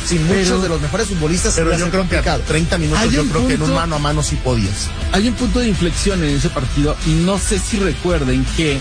sin muchos de los mejores futbolistas. Pero yo creo que a 30 minutos yo creo que en un mano a mano sí podías. Hay un punto de inflexión en ese partido y no sé si recuerden que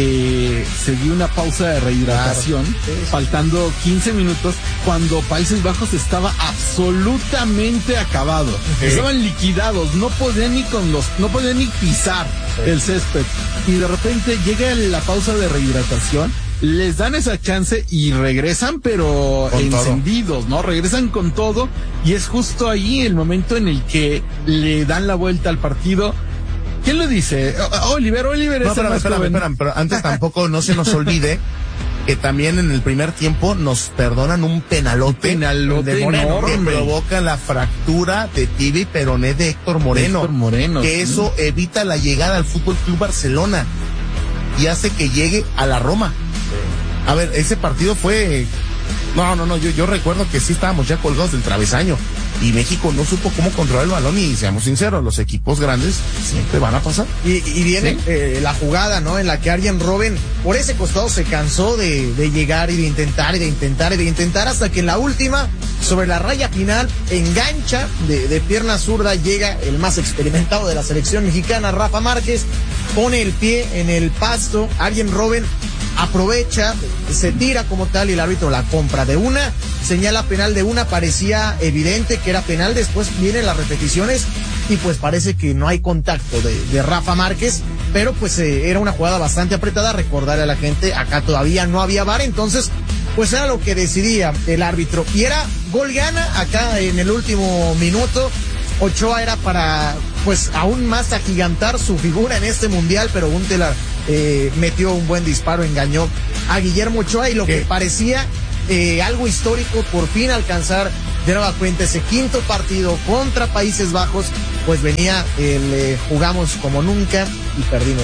se dio una pausa de rehidratación, faltando 15 minutos, cuando Países Bajos estaba absolutamente acabado. Estaban liquidados, no podían ni pisar el césped. Y de repente llega la pausa de rehidratación, les dan esa chance y regresan, pero con encendidos, ¿no? Regresan con todo, y es justo ahí el momento en el que le dan la vuelta al partido. ¿Quién lo dice? Oliver No, espérame, pero antes tampoco no se nos olvide que también en el primer tiempo nos perdonan un penalote de Moreno, que provoca la fractura de tibia y peroné de Héctor Moreno, que eso evita la llegada al Fútbol Club Barcelona y hace que llegue a la Roma. A ver, ese partido fue... No, yo recuerdo que sí estábamos ya colgados del travesaño y México no supo cómo controlar el balón, y seamos sinceros, los equipos grandes siempre van a pasar. Y viene la jugada, ¿no? En la que Arjen Robben por ese costado se cansó de llegar y de intentar hasta que en la última, sobre la raya final, engancha de pierna zurda, llega el más experimentado de la selección mexicana, Rafa Márquez, pone el pie en el pasto, Arjen Robben aprovecha, se tira como tal y el árbitro la compra de una, señala penal de una, parecía evidente que era penal, después vienen las repeticiones y pues parece que no hay contacto de Rafa Márquez, pero pues era una jugada bastante apretada. Recordarle a la gente, acá todavía no había VAR, entonces pues era lo que decidía el árbitro y era gol gana acá en el último minuto. Ochoa era para pues aún más agigantar su figura en este mundial, pero Huntelaar metió un buen disparo, engañó a Guillermo Ochoa y lo que parecía algo histórico, por fin alcanzar de nueva cuenta ese quinto partido contra Países Bajos, pues venía el jugamos como nunca y perdimos.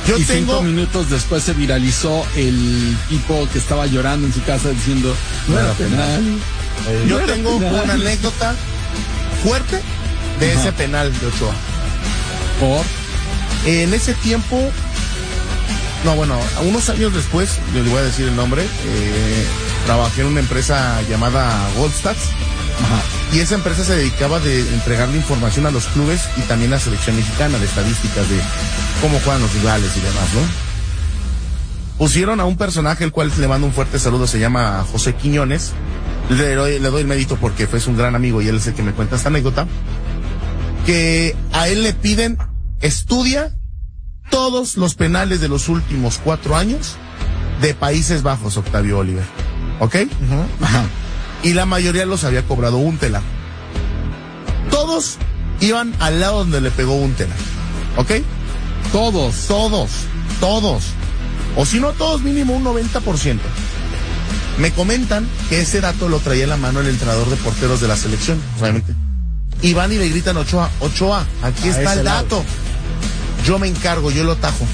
5 minutos después se viralizó el tipo que estaba llorando en su casa diciendo no era penal. Yo tengo una anécdota fuerte de ese penal de Ochoa. En ese tiempo, unos años después, les voy a decir el nombre, trabajé en una empresa llamada Goldstats, y esa empresa se dedicaba de entregarle información a los clubes y también a la selección mexicana de estadísticas de cómo juegan los rivales y demás, ¿no? Pusieron a un personaje, el cual le mando un fuerte saludo, se llama José Quiñones, le doy el mérito porque fue un gran amigo y él es el que me cuenta esta anécdota, que a él le piden, estudia todos los penales de los últimos 4 años de Países Bajos, Octavio Oliver, ¿ok? Y la mayoría los había cobrado Huntelaar. Todos iban al lado donde le pegó Huntelaar, ¿ok? Todos. O si no todos, mínimo un 90%. Me comentan que ese dato lo traía en la mano el entrenador de porteros de la selección, obviamente. Y van y le gritan a Ochoa, aquí está el dato. Yo me encargo, yo lo tajo.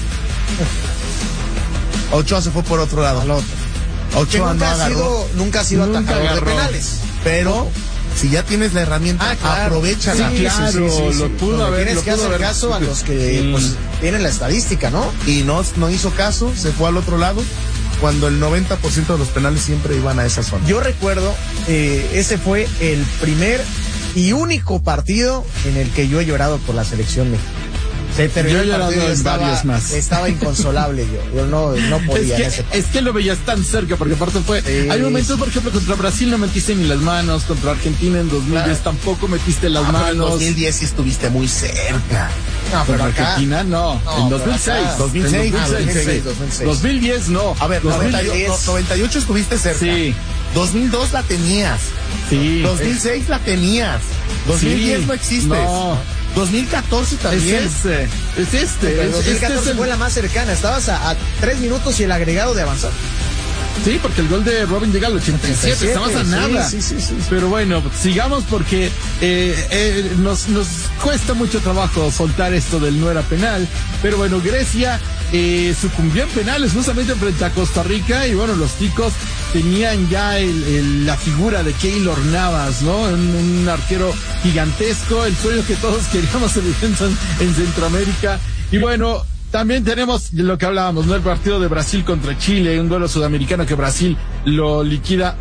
Ochoa se fue por otro lado. Ochoa nunca ha sido atajador de penales. Pero si ya tienes la herramienta, aprovechala. Sí, lo pudo haber. Tienes que hacer caso a los que pues, tienen la estadística, ¿no? Y no hizo caso, se fue al otro lado, cuando el 90% de los penales siempre iban a esa zona. Yo recuerdo, ese fue el primer y único partido en el que yo he llorado por la selección mexicana. Se terminó el partido, estaba inconsolable yo no podía. Es que lo veías tan cerca, porque aparte hay momentos, por ejemplo, contra Brasil no metiste ni las manos, contra Argentina en 2010 tampoco metiste las manos. En 2010 sí estuviste muy cerca. No, pero Argentina no, en 2006. 2010 no. A ver, 98 estuviste cerca. Sí. 2002 la tenías. Sí. 2006 la tenías. 2010 no existes. No. 2014 también. Es este. 2014 fue la más cercana. Estabas a 3 minutos y el agregado de avanzar. Sí, porque el gol de Robben llega al 87, estabas a nada. Sí. Pero bueno, sigamos porque nos cuesta mucho trabajo soltar esto del no era penal. Pero bueno, Grecia sucumbió en penales justamente frente a Costa Rica, y bueno, los ticos tenían ya la figura de Keylor Navas, ¿no? Un arquero gigantesco, el sueño que todos queríamos en defensa en Centroamérica. Y bueno, también tenemos lo que hablábamos, ¿no? El partido de Brasil contra Chile, un duelo sudamericano que Brasil lo liquida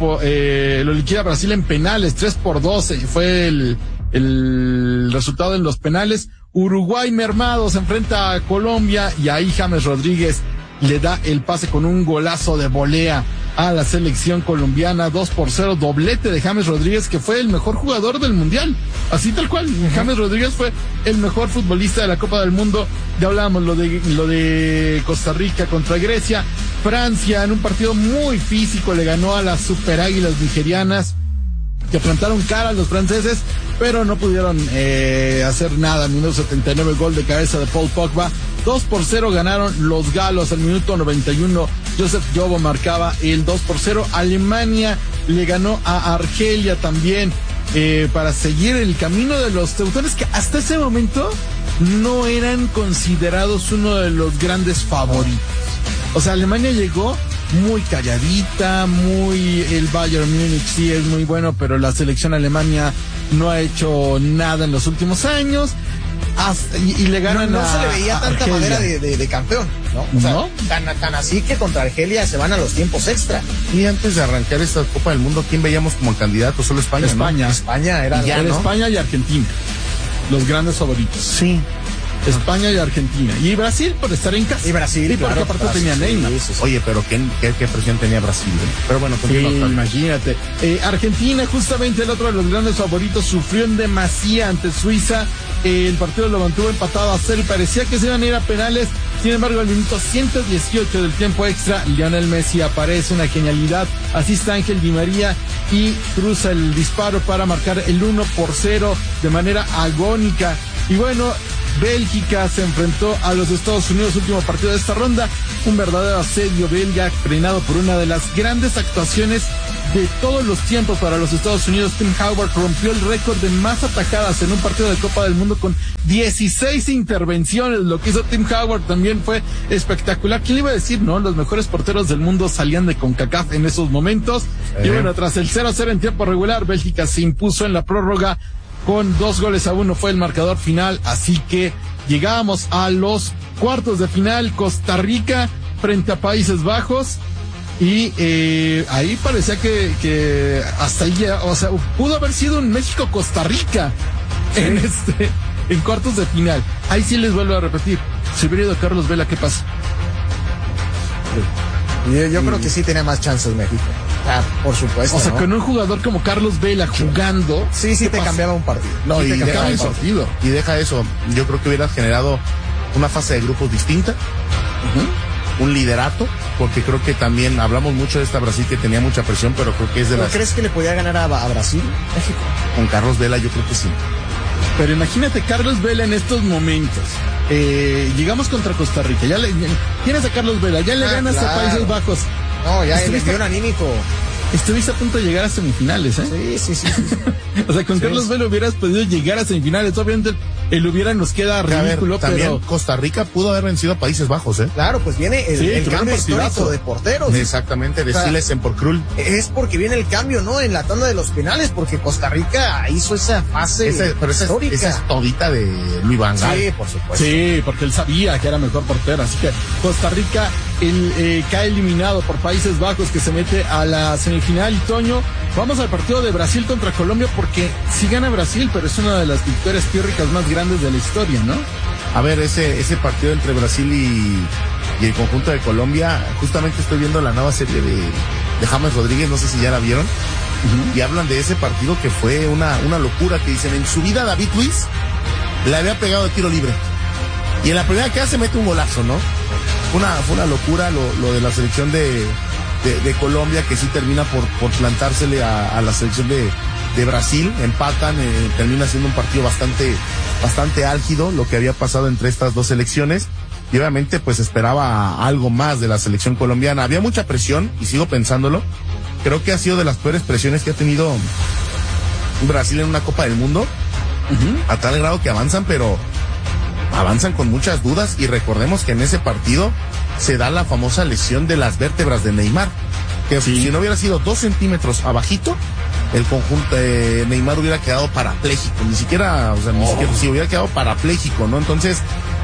Brasil en penales, 3-2, fue el resultado en los penales. Uruguay mermado se enfrenta a Colombia y ahí James Rodríguez le da el pase con un golazo de volea a la selección colombiana, 2-0, doblete de James Rodríguez, que fue el mejor jugador del mundial, así tal cual. James Rodríguez fue el mejor futbolista de la Copa del Mundo. Ya hablábamos lo de Costa Rica contra Grecia. Francia, en un partido muy físico, le ganó a las Super Águilas nigerianas, que plantaron cara a los franceses, pero no pudieron hacer nada. Minuto 79, gol de cabeza de Paul Pogba. 2-0 ganaron los galos. Al minuto 91, Joseph Yobo marcaba el 2-0. Alemania le ganó a Argelia también para seguir el camino de los teutones, que hasta ese momento no eran considerados uno de los grandes favoritos. O sea, Alemania llegó muy calladita, el Bayern Múnich sí es muy bueno, pero la selección alemana no ha hecho nada en los últimos años. Y le ganan no se le veía tanta Argelia. manera de campeón, ¿no? O sea, ¿no? Tan así que contra Argelia se van a los tiempos extra. Y antes de arrancar esta Copa del Mundo, ¿quién veíamos como candidato? Solo España, España. ¿no? España era Era ¿no? España y Argentina, los grandes favoritos. Sí. España y Argentina. Y Brasil por estar en casa. Y Brasil, sí, porque claro, aparte Brasil, tenía Neymar. sí. Oye, pero qué presión tenía Brasil, ¿eh? Pero bueno, Sí, continúa. imagínate. Argentina, justamente el otro de los grandes favoritos, sufrió en demasía ante Suiza. El partido lo mantuvo empatado a 0 y parecía que se iban a ir a penales. Sin embargo, al minuto 118 del tiempo extra, Lionel Messi aparece, una genialidad. Asiste Ángel Di María y cruza el disparo para marcar el 1-0 de manera agónica. Y bueno, Bélgica se enfrentó a los Estados Unidos, último partido de esta ronda. Un verdadero asedio belga, frenado por una de las grandes actuaciones de todos los tiempos para los Estados Unidos. Tim Howard rompió el récord de más atajadas en un partido de Copa del Mundo con 16 intervenciones. Lo que hizo Tim Howard también fue espectacular. ¿Quién le iba a decir, no? Los mejores porteros del mundo salían de CONCACAF en esos momentos. Y bueno, tras el 0-0 en tiempo regular, Bélgica se impuso en la prórroga con 2-1, fue el marcador final. Así que llegábamos a los cuartos de final. Costa Rica frente a Países Bajos. Y ahí parecía que hasta ahí, o sea, pudo haber sido un México-Costa Rica en cuartos de final. Ahí sí les vuelvo a repetir. Si hubiera ido Carlos Vela, ¿qué pasa? Yo creo que sí tenía más chances México. Por supuesto. O sea, ¿no? con un jugador como Carlos Vela jugando. Sí, te cambiaba un partido. No, sí y te cambiaba deja un eso. partido. Y deja eso. Yo creo que hubiera generado una fase de grupos distinta. Un liderato, porque creo que también hablamos mucho de esta Brasil que tenía mucha presión, pero creo que es de ¿No las... crees que le podía ganar a Brasil? México. Con Carlos Vela yo creo que sí. Pero imagínate Carlos Vela en estos momentos. Llegamos contra Costa Rica. Tienes a Carlos Vela, ya le ganas a Países Bajos. No, ya el Estuviste- envío anímico. Estuviste a punto de llegar a semifinales, ¿eh? Sí. O sea, con Carlos Vela hubieras podido llegar a semifinales. Obviamente el hubiera nos queda A ver, ridículo, también pero Costa Rica pudo haber vencido a Países Bajos, ¿eh? Claro, pues viene el Sí, cambio tuvieron histórico partidazo. de porteros. Exactamente, de O sea, Siles por Krul. Es porque viene el cambio, ¿no? En la tanda de los penales, porque Costa Rica hizo esa fase Pero histórica. esa es todita de Luis Van Gaal. Sí, por supuesto. sí, porque él sabía que era mejor portero. Así que Costa Rica cae eliminado por Países Bajos, que se mete a la semifinal. Y Toño, vamos al partido de Brasil contra Colombia, porque sí gana Brasil, pero es una de las victorias pírricas más grandes de la historia, ¿no? A ver, ese partido entre Brasil y el conjunto de Colombia, justamente estoy viendo la nueva serie de James Rodríguez, no sé si ya la vieron, y hablan de ese partido que fue una locura, que dicen, en su vida David Luiz le había pegado de tiro libre, y en la primera que hace mete un golazo, ¿no? Fue una locura lo de la selección de Colombia, que sí termina por plantársele a la selección de Brasil, empatan, termina siendo un partido bastante álgido lo que había pasado entre estas dos selecciones, y obviamente pues esperaba algo más de la selección colombiana. Había mucha presión, y sigo pensándolo, creo que ha sido de las peores presiones que ha tenido Brasil en una Copa del Mundo, a tal grado que avanzan, pero avanzan con muchas dudas, y recordemos que en ese partido se da la famosa lesión de las vértebras de Neymar, que si no hubiera sido 2 centímetros abajito, el conjunto de Neymar hubiera quedado parapléjico, ni siquiera, si hubiera quedado parapléjico, ¿no? Entonces,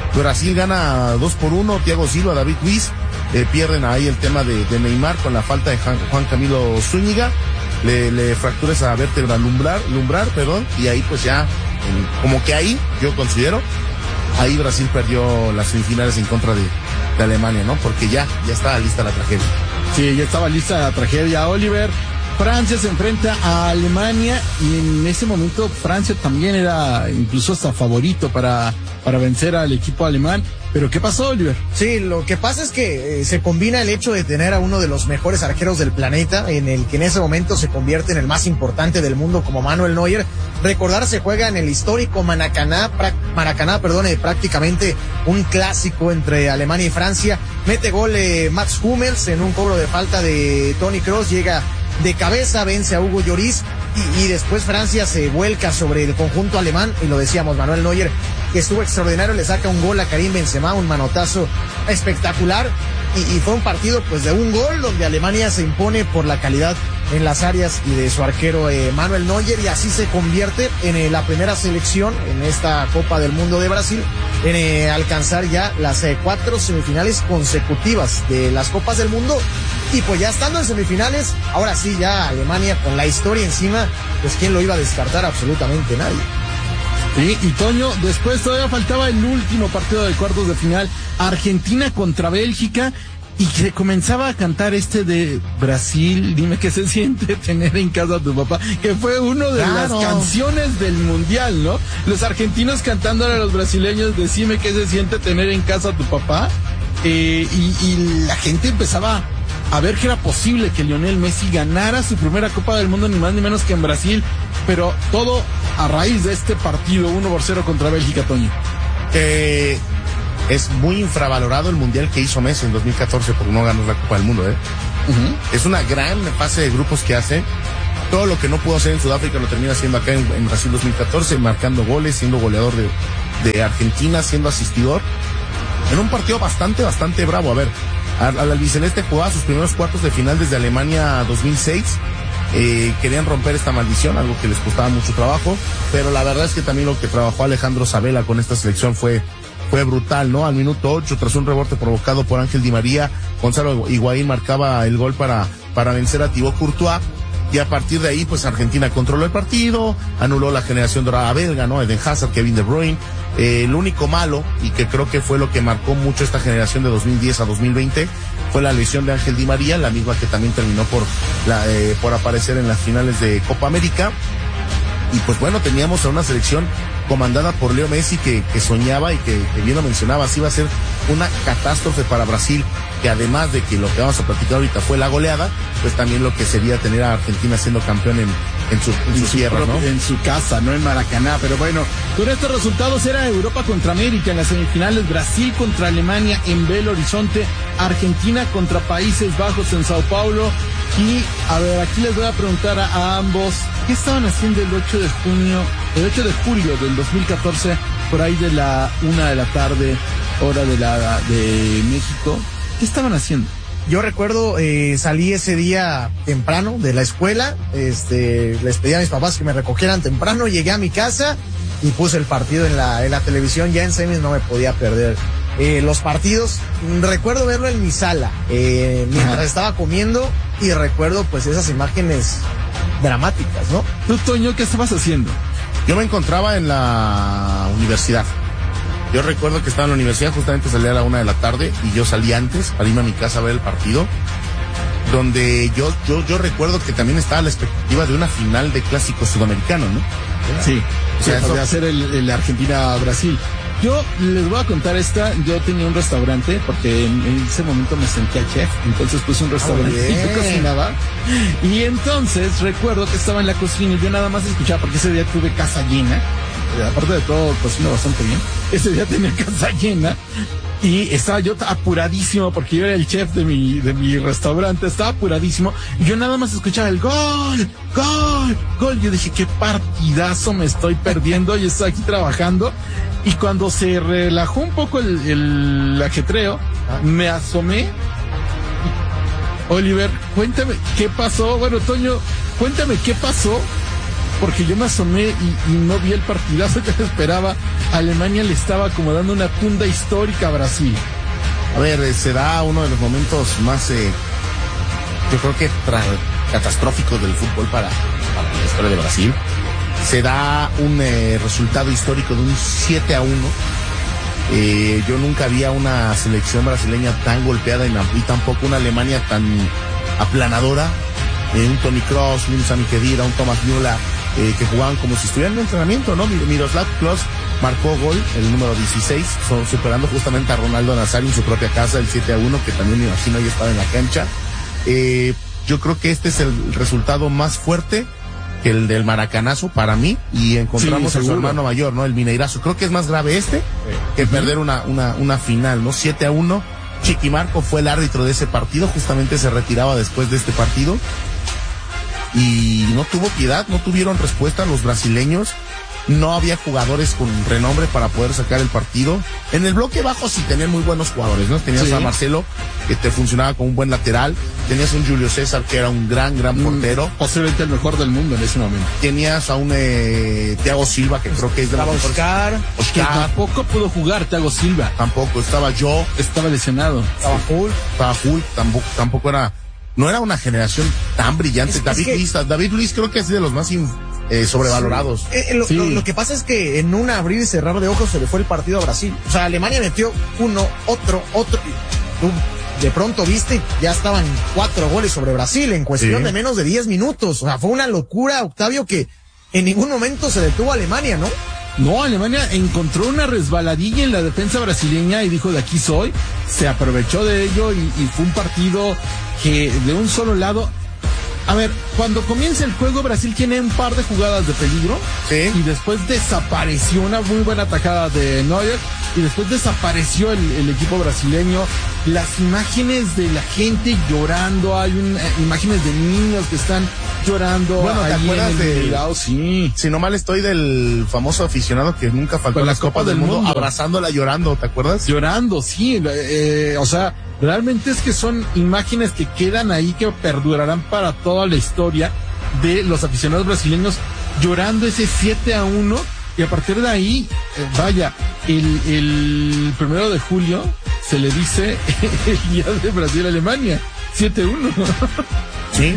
Brasil gana 2-1, Thiago Silva, David Luiz, pierden ahí el tema de Neymar con la falta de Juan Camilo Zúñiga, le fractura esa vértebra lumbrar, y ahí pues ya, como que ahí, yo considero, ahí Brasil perdió las semifinales en contra de Alemania, ¿no? Porque ya estaba lista la tragedia. Sí, ya estaba lista la tragedia, Oliver. Francia se enfrenta a Alemania y en ese momento Francia también era incluso hasta favorito para vencer al equipo alemán. ¿Pero qué pasó, Oliver? Sí, lo que pasa es que se combina el hecho de tener a uno de los mejores arqueros del planeta, en el que en ese momento se convierte en el más importante del mundo como Manuel Neuer. Recordar, se juega en el histórico Maracaná, prácticamente un clásico entre Alemania y Francia. Mete gol Mats Hummels en un cobro de falta de Toni Kroos, llega de cabeza, vence a Hugo Lloris y después Francia se vuelca sobre el conjunto alemán, y lo decíamos, Manuel Neuer, que estuvo extraordinario, le saca un gol a Karim Benzema, un manotazo espectacular, y fue un partido pues de un gol donde Alemania se impone por la calidad en las áreas y de su arquero Manuel Neuer, y así se convierte en la primera selección en esta Copa del Mundo de Brasil en alcanzar ya las 4 semifinales consecutivas de las Copas del Mundo. Y pues ya estando en semifinales, ahora sí ya Alemania con la historia encima, pues quién lo iba a descartar, absolutamente nadie. Sí, y Toño, después todavía faltaba el último partido de cuartos de final, Argentina contra Bélgica, y se comenzaba a cantar de Brasil, dime qué se siente tener en casa a tu papá, que fue uno de las canciones del mundial, ¿no? Los argentinos cantándole a los brasileños, decime qué se siente tener en casa a tu papá, y la gente empezaba a ver que era posible que Lionel Messi ganara su primera Copa del Mundo, ni más ni menos que en Brasil, pero todo a raíz de este partido 1-0 contra Bélgica, Toño. Es muy infravalorado el mundial que hizo Messi en 2014 por no ganar la Copa del Mundo, Es una gran fase de grupos que hace. Todo lo que no pudo hacer en Sudáfrica lo termina haciendo acá en Brasil 2014, marcando goles, siendo goleador de Argentina, siendo asistidor, en un partido bastante bravo. A ver, al albiceleste jugaba sus primeros cuartos de final desde Alemania 2006. Querían romper esta maldición, algo que les costaba mucho trabajo, pero la verdad es que también lo que trabajó Alejandro Sabella con esta selección fue brutal, ¿no? Al minuto 8, tras un rebote provocado por Ángel Di María, Gonzalo Higuaín marcaba el gol para vencer a Thibaut Courtois, y a partir de ahí, pues Argentina controló el partido, anuló la generación dorada belga, ¿no? Eden Hazard, Kevin De Bruyne. El único malo, y que creo que fue lo que marcó mucho esta generación de 2010 a 2020, fue la lesión de Ángel Di María, la misma que también terminó por aparecer en las finales de Copa América. Y pues bueno, teníamos a una selección comandada por Leo Messi que soñaba, y que bien lo mencionabas, iba a ser una catástrofe para Brasil, que además de que lo que vamos a platicar ahorita fue la goleada, pues también lo que sería tener a Argentina siendo campeón en su tierra, ¿no? En su casa, no en Maracaná. Pero bueno, con estos resultados era Europa contra América en las semifinales, Brasil contra Alemania en Belo Horizonte, Argentina contra Países Bajos en Sao Paulo. Y a ver, aquí les voy a preguntar a ambos, ¿qué estaban haciendo el 8 de julio del 2014, por ahí de la 1 de la tarde, hora de México? ¿Qué estaban haciendo? Yo recuerdo, salí ese día temprano de la escuela, les pedí a mis papás que me recogieran temprano, llegué a mi casa y puse el partido en la televisión. Ya en semis no me podía perder los partidos. Recuerdo verlo en mi sala, mientras estaba comiendo, y recuerdo pues esas imágenes dramáticas, ¿no? ¿Tú, Toño, qué estabas haciendo? Yo me encontraba en la universidad. Yo recuerdo que estaba en la universidad, justamente salía a la 1 de la tarde, y yo salí antes para irme a mi casa a ver el partido, donde yo recuerdo que también estaba la expectativa de una final de clásico sudamericano, ¿no? Sí, o sea, de hacer el Argentina-Brasil. Yo les voy a contar yo tenía un restaurante, porque en ese momento me sentía chef, entonces puse un restaurante y yo cocinaba, y entonces recuerdo que estaba en la cocina y yo nada más escuchaba, porque ese día tuve casa llena, aparte de todo cocino bastante bien, ese día tenía casa llena, y estaba yo apuradísimo, porque yo era el chef de mi restaurante, estaba apuradísimo, y yo nada más escuchaba el gol, yo dije, qué partidazo me estoy perdiendo, y estoy aquí trabajando. Y cuando se relajó un poco el ajetreo, me asomé. Oliver, cuéntame qué pasó. Bueno, Toño, cuéntame qué pasó porque yo me asomé y no vi el partidazo que esperaba. Alemania le estaba como dando una tunda histórica a Brasil. A ver, se da uno de los momentos más, yo creo que catastróficos del fútbol para la historia de Brasil. Se da un resultado histórico de un 7-1. Yo nunca vi a una selección brasileña tan golpeada y tampoco una Alemania tan aplanadora. Un Toni Kroos, un Sami Khedira, un Thomas Müller, que jugaban como si estuvieran en entrenamiento, ¿no? Miroslav Klose marcó gol, el número 16, superando justamente a Ronaldo Nazario en su propia casa, el 7-1, que también me imagino ya estaba en la cancha. Yo creo que este es el resultado más fuerte que el del maracanazo para mí, y encontramos a su hermano mayor, ¿no? El Mineirazo. Creo que es más grave que perder una final, ¿no? 7-1. Chiqui Marco fue el árbitro de ese partido, justamente se retiraba después de este partido. Y no tuvo piedad, no tuvieron respuesta los brasileños. No había jugadores con renombre para poder sacar el partido. En el bloque bajo sí tenían muy buenos jugadores, ¿no? Tenías a Marcelo, que te funcionaba como un buen lateral. Tenías a un Julio César, que era un gran portero. Posiblemente el mejor del mundo en ese momento. Tenías a un Thiago Silva, que creo que es de los mejores. Oscar. Que tampoco pudo jugar Thiago Silva. Tampoco, estaba yo. Estaba lesionado. Estaba Hulk, tampoco era... No era una generación tan brillante. David Luiz creo que es de los más sobrevalorados. Lo que pasa es que en un abrir y cerrar de ojos se le fue el partido a Brasil. O sea, Alemania metió uno, otro. Tú de pronto viste, ya estaban 4 goles sobre Brasil en cuestión de menos de 10 minutos. O sea, fue una locura, Octavio, que en ningún momento se detuvo a Alemania, ¿no? No, Alemania encontró una resbaladilla en la defensa brasileña y dijo, de aquí soy. Se aprovechó de ello y fue un partido que de un solo lado... A ver, cuando comienza el juego, Brasil tiene un par de jugadas de peligro. Sí. Y después desapareció una muy buena atacada de Neuer. Y después desapareció el equipo brasileño. Las imágenes de la gente llorando. Hay imágenes de niños que están llorando. Bueno, ¿te acuerdas Sí. Si no mal estoy, del famoso aficionado que nunca faltó en las Copas del Mundo, abrazándola, llorando, ¿te acuerdas? Llorando, sí. O sea, realmente es que son imágenes que quedan ahí, que perdurarán para toda la historia de los aficionados brasileños llorando ese 7-1. Y a partir de ahí, vaya, el 1 de julio se le dice el día de Brasil-Alemania, 7-1. Sí.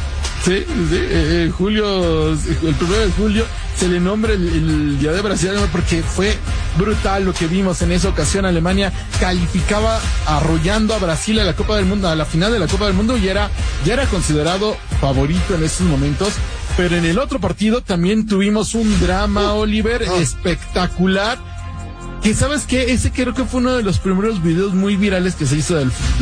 El 1 de julio se le nombra el día de Brasil, porque fue brutal lo que vimos en esa ocasión. Alemania calificaba arrollando a Brasil a la Copa del Mundo, a la final de la Copa del Mundo, y ya era considerado favorito en esos momentos. Pero en el otro partido también tuvimos un drama, Oliver, espectacular. Que sabes que ese creo que fue uno de los primeros videos muy virales que se hizo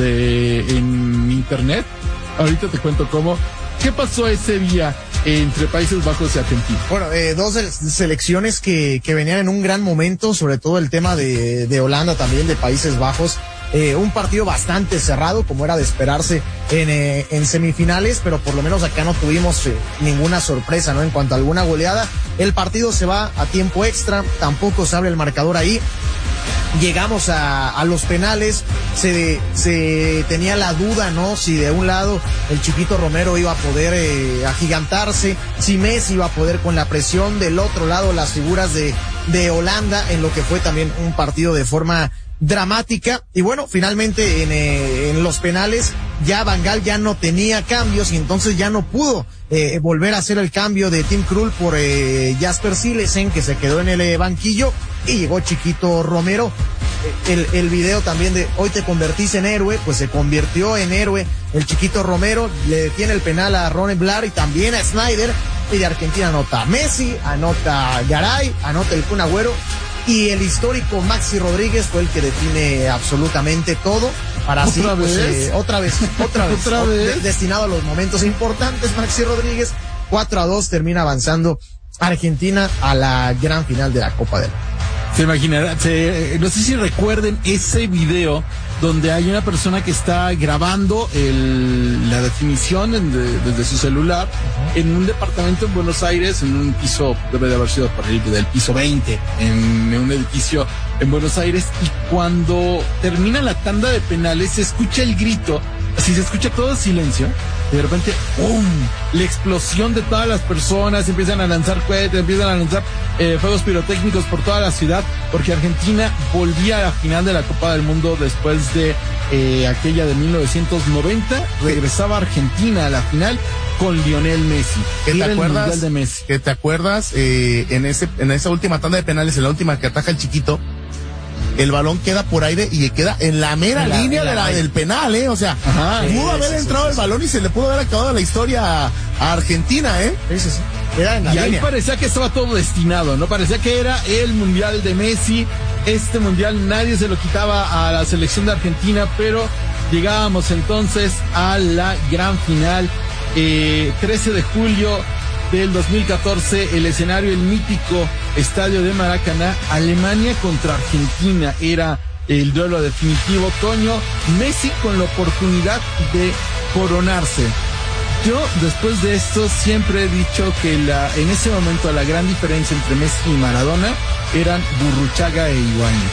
en internet. Ahorita te cuento cómo. ¿Qué pasó ese día entre Países Bajos y Argentina? Bueno, dos selecciones que venían en un gran momento, sobre todo el tema de Holanda, también de Países Bajos. Un partido bastante cerrado, como era de esperarse en semifinales, pero por lo menos acá no tuvimos ninguna sorpresa, ¿no? En cuanto a alguna goleada, el partido se va a tiempo extra, tampoco se abre el marcador ahí. Llegamos a los penales, se tenía la duda, ¿no? Si de un lado el Chiquito Romero iba a poder agigantarse, si Messi iba a poder con la presión, del otro lado las figuras de Holanda, en lo que fue también un partido de forma dramática. Y bueno, finalmente en los penales ya Van Gaal ya no tenía cambios y entonces ya no pudo volver a hacer el cambio de Tim Krul por Jasper Cillessen, que se quedó en el banquillo, y llegó Chiquito Romero. El video también de hoy te convertís en héroe, pues se convirtió en héroe el Chiquito Romero, le detiene el penal a Ron Blair y también a Snyder, y de Argentina anota Messi, anota Garay, anota el Kun Agüero, y el histórico Maxi Rodríguez fue el que define absolutamente todo. Para así, otra vez, destinado a los momentos importantes, Maxi Rodríguez, 4-2, termina avanzando Argentina a la gran final de la Copa del Mundo. Se imaginará, no sé si recuerden ese video donde hay una persona que está grabando la definición desde su celular en un departamento en Buenos Aires, en un piso, debe de haber sido por ahí del piso 20, en un edificio en Buenos Aires, y cuando termina la tanda de penales se escucha el grito si se escucha todo silencio, de repente, ¡pum! La explosión de todas las personas, empiezan a lanzar cohetes, empiezan a lanzar fuegos pirotécnicos por toda la ciudad, porque Argentina volvía a la final de la Copa del Mundo después de aquella de 1990, regresaba Argentina a la final con Lionel Messi. ¿Qué te Era el acuerdas? Mundial de Messi. ¿Que te acuerdas? En esa última tanda de penales, en la última que ataja el chiquito, el balón queda por aire y queda en la mera línea del penal, O sea, pudo haber entrado el balón y se le pudo haber acabado la historia a Argentina, Sí. Era en la y ahí línea. parecía que estaba todo destinado, ¿no? Parecía que era el Mundial de Messi. Este Mundial nadie se lo quitaba a la selección de Argentina, pero llegábamos entonces a la gran final. 13 de julio del 2014, el escenario, el mítico estadio de Maracaná, Alemania contra Argentina, era el duelo definitivo. Toño, Messi con la oportunidad de coronarse. Yo, después de esto, siempre he dicho que en ese momento la gran diferencia entre Messi y Maradona eran Burruchaga e Higuaín.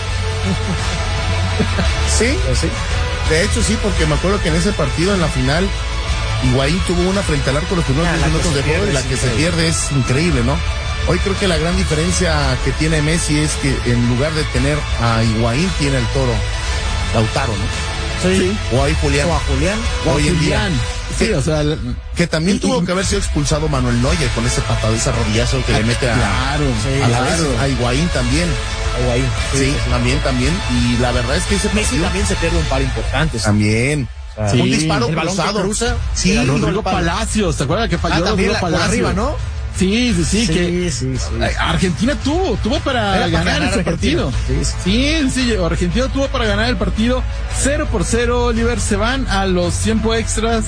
¿Sí? De hecho, sí, porque me acuerdo que en ese partido, en la final, Higuaín tuvo una frente al arco los primeros 10 minutos de juego y la que se pierde es increíble, ¿no? Hoy creo que la gran diferencia que tiene Messi es que en lugar de tener a Higuaín, tiene al Toro Lautaro, ¿no? Sí. O a Julián. O a Julián. Hoy en día. Sí, o sea, Que también tuvo que haber sido expulsado Manuel Neuer con ese patado, ese rodillazo que le mete a la vez a Higuaín también. Higuaín. Sí, también. Y la verdad es que ese Messi también se pierde un par importante. También. Sí. Un disparo El balón cruzado. que cruza. Sí, Rodrigo Palacios, ¿te acuerdas que falló también Rodrigo por Palacios? arriba, ¿no? Sí, que Sí. Argentina tuvo para ganar ese partido. Sí, Argentina tuvo para ganar el partido. 0-0, Oliver, se van a los tiempos extras,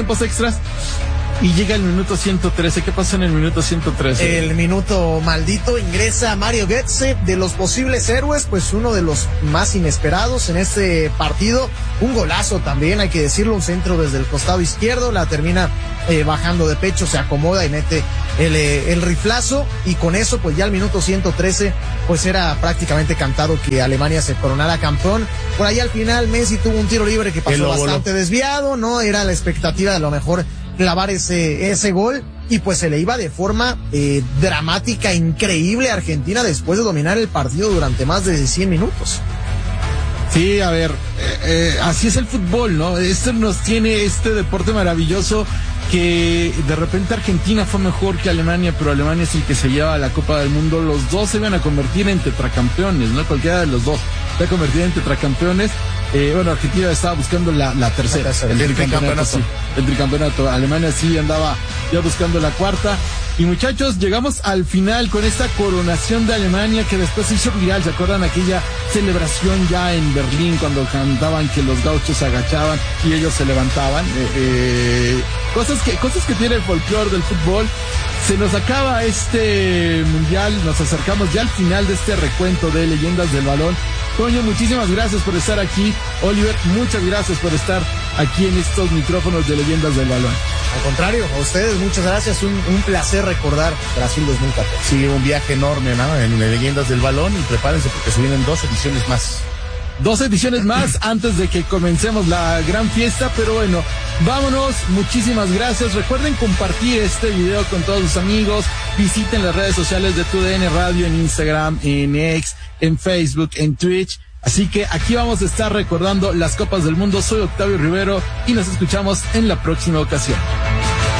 y llega el minuto 113. ¿Qué pasó en el minuto 113? El minuto maldito, ingresa Mario Götze, de los posibles héroes, pues uno de los más inesperados en este partido. Un golazo también, hay que decirlo, un centro desde el costado izquierdo, la termina bajando de pecho, se acomoda y mete el riflazo, y con eso pues ya al minuto 113 pues era prácticamente cantado que Alemania se coronara campeón. Por ahí al final Messi tuvo un tiro libre que pasó bastante desviado, ¿no? Era la expectativa de a lo mejor clavar ese gol, y pues se le iba de forma dramática, increíble a Argentina después de dominar el partido durante más de 100 minutos. Sí, a ver, así es el fútbol, ¿no? Esto nos tiene este deporte maravilloso, que de repente Argentina fue mejor que Alemania, pero Alemania es el que se lleva la Copa del Mundo. Los dos se iban a convertir en tetracampeones, ¿no? Cualquiera de los dos se va a convertir en tetracampeones. Bueno, Argentina estaba buscando la tercera, el tricampeonato. Sí, el tricampeonato. Alemania sí andaba ya buscando la cuarta. Y muchachos, llegamos al final con esta coronación de Alemania, que después se hizo viral. ¿Se acuerdan aquella celebración ya en Berlín cuando cantaban que los gauchos se agachaban y ellos se levantaban? Cosas que tiene el folclore del fútbol. Se nos acaba este mundial, nos acercamos ya al final de este recuento de leyendas del balón. Toño, muchísimas gracias por estar aquí. Oliver, muchas gracias por estar aquí en estos micrófonos de leyendas del balón. Al contrario, a ustedes muchas gracias, un placer recordar Brasil 2014. Sí, un viaje enorme, ¿no? En leyendas del balón, y prepárense porque se vienen 2 ediciones más. 2 ediciones más antes de que comencemos la gran fiesta, pero bueno, vámonos, muchísimas gracias. Recuerden compartir este video con todos sus amigos, visiten las redes sociales de TUDN Radio en Instagram, en X, en Facebook, en Twitch. Así que aquí vamos a estar recordando las Copas del Mundo. Soy Octavio Rivero y nos escuchamos en la próxima ocasión.